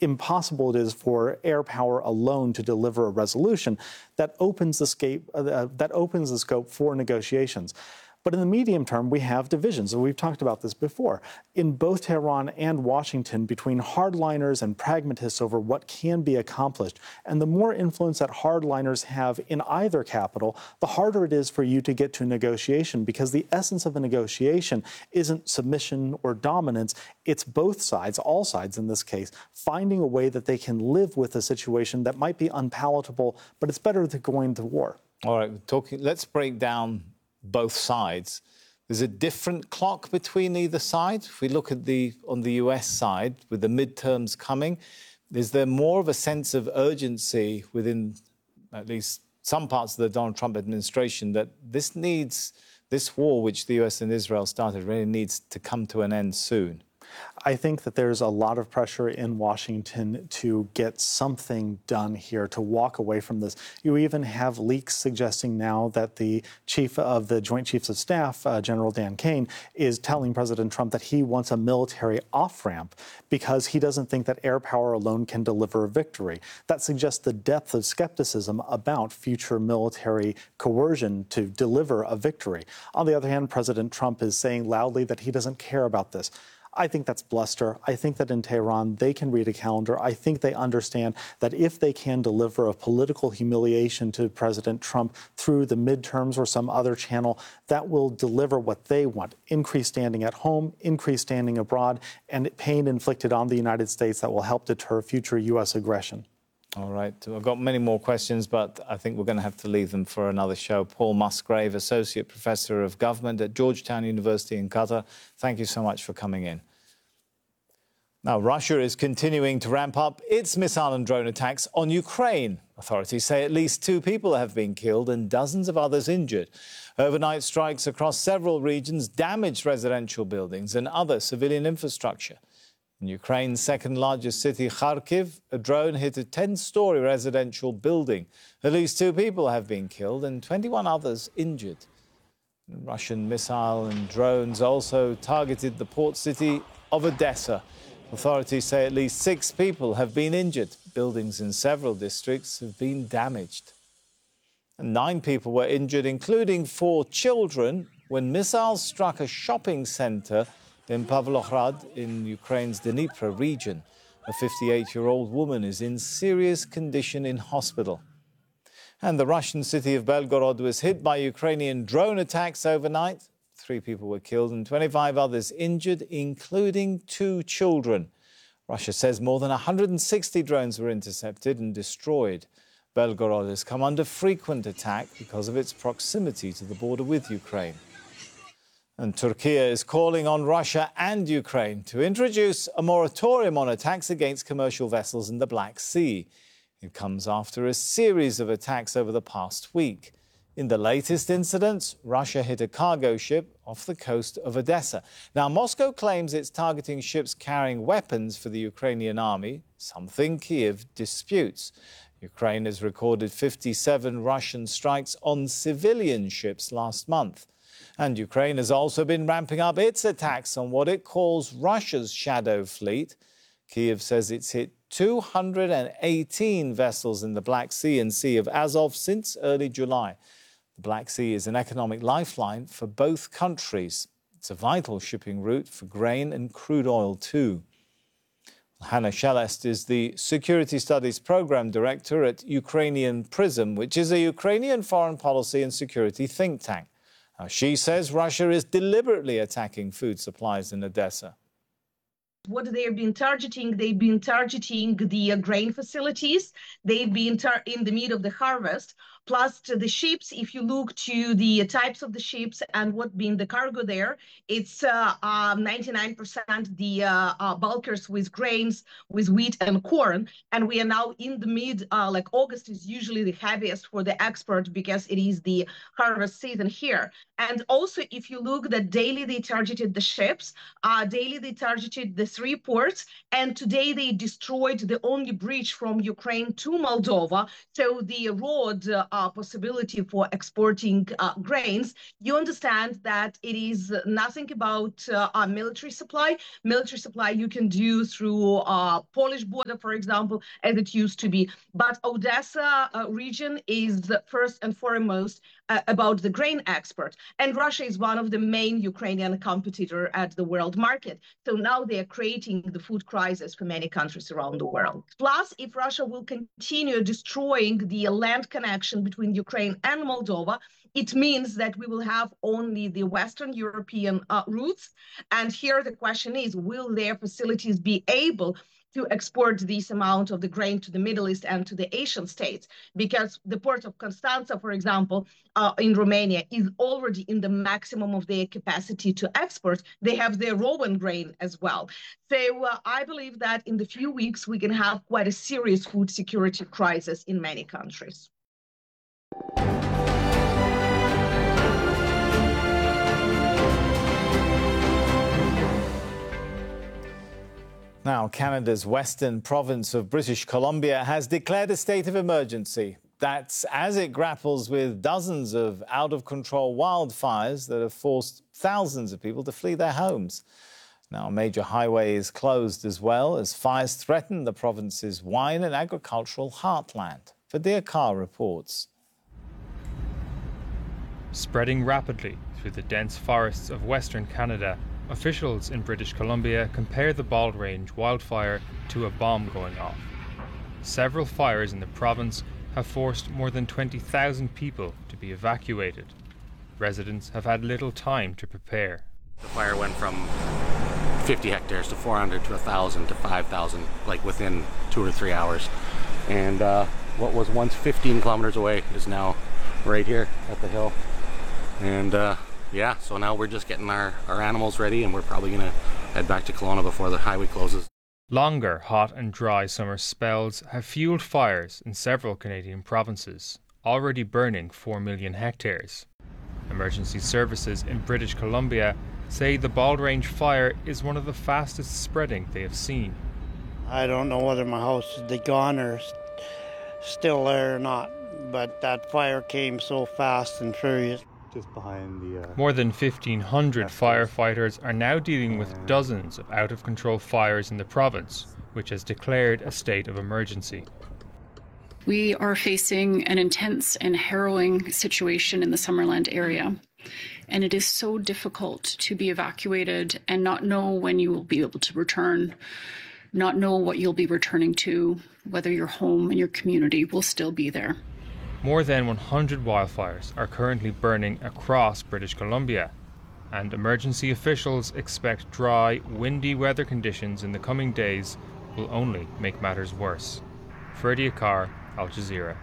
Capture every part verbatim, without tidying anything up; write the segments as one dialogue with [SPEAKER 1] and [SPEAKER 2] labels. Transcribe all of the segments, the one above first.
[SPEAKER 1] impossible it is for air power alone to deliver a resolution that opens the scape, uh, that opens the scope for negotiations. But in the medium term, we have divisions, and we've talked about this before, in both Tehran and Washington between hardliners and pragmatists over what can be accomplished. And the more influence that hardliners have in either capital, the harder it is for you to get to negotiation, because the essence of a negotiation isn't submission or dominance. It's both sides, all sides in this case, finding a way that they can live with a situation that might be unpalatable, but it's better than going to war.
[SPEAKER 2] All right, talking, let's break down both sides. There's a different clock between either side. If we look at the on the U S side, with the midterms coming, is there more of a sense of urgency within at least some parts of the Donald Trump administration that this needs, this war which the U S and Israel started really needs to come to an end soon?
[SPEAKER 1] I think that there's a lot of pressure in Washington to get something done here, to walk away from this. You even have leaks suggesting now that the chief of the Joint Chiefs of Staff, uh, General Dan Kane, is telling President Trump that he wants a military off-ramp because he doesn't think that air power alone can deliver a victory. That suggests the depth of skepticism about future military coercion to deliver a victory. On the other hand, President Trump is saying loudly that he doesn't care about this. I think that's bluster. I think that in Tehran, they can read a calendar. I think they understand that if they can deliver a political humiliation to President Trump through the midterms or some other channel, that will deliver what they want: increased standing at home, increased standing abroad, and pain inflicted on the United States that will help deter future U S aggression.
[SPEAKER 2] All right. I've got many more questions, but I think we're going to have to leave them for another show. Paul Musgrave, Associate Professor of Government at Georgetown University in Qatar, thank you so much for coming in. Now, Russia is continuing to ramp up its missile and drone attacks on Ukraine. Authorities say at least two people have been killed and dozens of others injured. Overnight strikes across several regions damaged residential buildings and other civilian infrastructure. In Ukraine's second-largest city, Kharkiv, a drone hit a ten-story residential building. At least two people have been killed and twenty-one others injured. Russian missile and drones also targeted the port city of Odessa. Authorities say at least six people have been injured. Buildings in several districts have been damaged. And nine people were injured, including four children, when missiles struck a shopping centre in Pavlohrad in Ukraine's Dnipro region. A fifty-eight-year-old woman is in serious condition in hospital. And the Russian city of Belgorod was hit by Ukrainian drone attacks overnight. Three people were killed and twenty-five others injured, including two children. Russia says more than one hundred sixty drones were intercepted and destroyed. Belgorod has come under frequent attack because of its proximity to the border with Ukraine. And Turkey is calling on Russia and Ukraine to introduce a moratorium on attacks against commercial vessels in the Black Sea. It comes after a series of attacks over the past week. In the latest incidents, Russia hit a cargo ship off the coast of Odessa. Now, Moscow claims it's targeting ships carrying weapons for the Ukrainian army, something Kyiv disputes. Ukraine has recorded fifty-seven Russian strikes on civilian ships last month. And Ukraine has also been ramping up its attacks on what it calls Russia's shadow fleet. Kyiv says it's hit two hundred eighteen vessels in the Black Sea and Sea of Azov since early July. The Black Sea is an economic lifeline for both countries. It's a vital shipping route for grain and crude oil too. Hannah Shelest is the Security Studies Program Director at Ukrainian PRISM, which is a Ukrainian foreign policy and security think tank. Now, she says Russia is deliberately attacking food supplies in Odessa.
[SPEAKER 3] What they've been targeting, they've been targeting the uh, grain facilities. They've been tar in the middle of the harvest. Plus to the ships, if you look to the types of the ships and what being the cargo there, it's ninety-nine percent uh, uh, the uh, uh, bulkers with grains, with wheat and corn. And we are now in the mid, uh, like August is usually the heaviest for the export because it is the harvest season here. And also, if you look that daily they targeted the ships, uh, daily they targeted the three ports, and today they destroyed the only bridge from Ukraine to Moldova, so the road uh, possibility for exporting uh, grains. You understand that it is nothing about uh, our military supply. Military supply you can do through uh, Polish border, for example, as it used to be. But Odessa uh, region is first and foremost uh, about the grain export. And Russia is one of the main Ukrainian competitor at the world market. So now they are creating the food crisis for many countries around the world. Plus, if Russia will continue destroying the land connection between Ukraine and Moldova, it means that we will have only the Western European uh, routes. And here the question is, will their facilities be able to export this amount of the grain to the Middle East and to the Asian states? Because the port of Constanța, for example, uh, in Romania is already in the maximum of their capacity to export. They have their Rowan grain as well. So uh, I believe that in the few weeks, we can have quite a serious food security crisis in many countries.
[SPEAKER 2] Now, Canada's western province of British Columbia has declared a state of emergency. That's as it grapples with dozens of out-of-control wildfires that have forced thousands of people to flee their homes. Now, a major highway is closed as well as fires threaten the province's wine and agricultural heartland. Fadir Kar reports.
[SPEAKER 4] Spreading rapidly through the dense forests of Western Canada, officials in British Columbia compare the Bald Range wildfire to a bomb going off. Several fires in the province have forced more than twenty thousand people to be evacuated. Residents have had little time to prepare.
[SPEAKER 5] The fire went from fifty hectares to four hundred to one thousand to five thousand, like within two or three hours. And uh, what was once fifteen kilometers away is now right here at the hill. And uh, yeah, so now we're just getting our, our animals ready, and we're probably going to head back to Kelowna before the highway closes.
[SPEAKER 4] Longer hot and dry summer spells have fueled fires in several Canadian provinces, already burning four million hectares. Emergency services in British Columbia say the Bald Range fire is one of the fastest spreading they have seen.
[SPEAKER 6] I don't know whether my house is gone or st- still there or not, but that fire came so fast and furious.
[SPEAKER 7] Just behind the, uh,
[SPEAKER 4] More than fifteen hundred firefighters are now dealing with dozens of out-of-control fires in the province, which has declared a state of emergency.
[SPEAKER 8] We are facing an intense and harrowing situation in the Summerland area, and it is so difficult to be evacuated and not know when you will be able to return, not know what you'll be returning to, whether your home and your community will still be there.
[SPEAKER 4] More than one hundred wildfires are currently burning across British Columbia, and emergency officials expect dry, windy weather conditions in the coming days will only make matters worse. Ferdy Akar, Al Jazeera.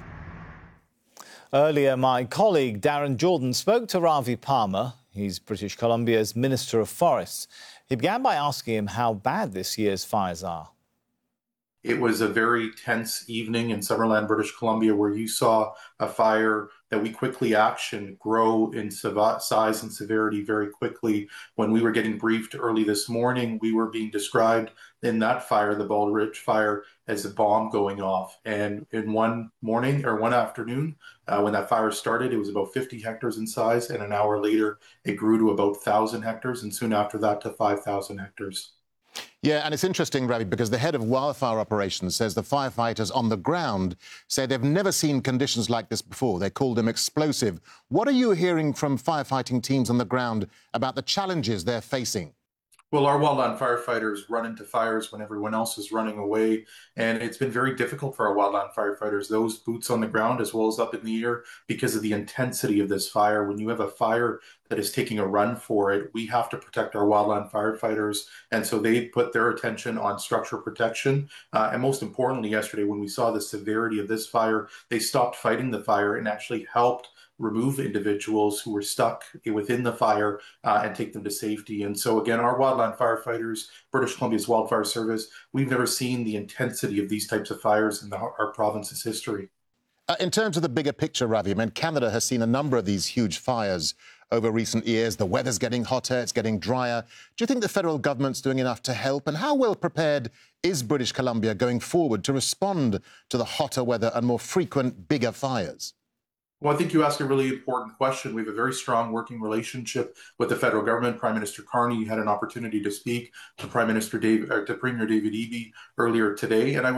[SPEAKER 2] Earlier, my colleague Darren Jordan spoke to Ravi Palmer. He's British Columbia's Minister of Forests. He began by asking him how bad this year's fires are.
[SPEAKER 9] It was a very tense evening in Summerland, British Columbia, where you saw a fire that we quickly actioned grow in size and severity very quickly. When we were getting briefed early this morning, we were being described in that fire, the Bald Range fire, as a bomb going off. And in one morning or one afternoon, uh, when that fire started, it was about fifty hectares in size. And an hour later, it grew to about one thousand hectares. And soon after that to five thousand hectares.
[SPEAKER 10] Yeah, and it's interesting, Ravi, because the head of wildfire operations says the firefighters on the ground say they've never seen conditions like this before. They called them explosive. What are you hearing from firefighting teams on the ground about the challenges they're facing?
[SPEAKER 9] Well, our wildland firefighters run into fires when everyone else is running away, and it's been very difficult for our wildland firefighters, those boots on the ground as well as up in the air, because of the intensity of this fire. When you have a fire that is taking a run for it, we have to protect our wildland firefighters, and so they put their attention on structure protection. Uh, and most importantly, yesterday, when we saw the severity of this fire, they stopped fighting the fire and actually helped remove individuals who were stuck within the fire uh, and take them to safety. And so again, our wildland firefighters, British Columbia's Wildfire Service, we've never seen the intensity of these types of fires in the, our province's history.
[SPEAKER 10] Uh, in terms of the bigger picture, Ravi, I mean, Canada has seen a number of these huge fires over recent years. The weather's getting hotter, it's getting drier. Do you think the federal government's doing enough to help? And how well prepared is British Columbia going forward to respond to the hotter weather and more frequent, bigger fires?
[SPEAKER 9] Well, I think you asked a really important question. We have a very strong working relationship with the federal government. Prime Minister Carney had an opportunity to speak to Prime Minister Dave, uh, to Premier David Eby earlier today, and I would